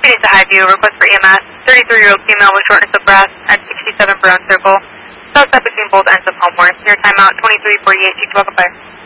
Phoenix to Highview, request for EMS. 33-year-old female with shortness of breath at 67 Brown Circle. Suspect between both ends of Homeworth. Your timeout 2348, Chief Welcome Fire.